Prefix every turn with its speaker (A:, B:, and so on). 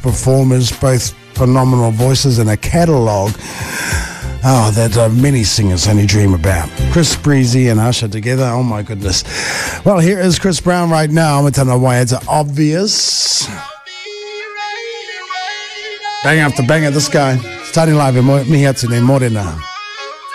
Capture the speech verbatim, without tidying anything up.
A: performers, both phenomenal voices and a catalogue oh, that uh, many singers only dream about. Chris Breezy and Usher together, oh my goodness. Well, here is Chris Brown right now. I'm telling you why it's obvious. Bang after bang at this guy. Starting live in Mihatsune Morena.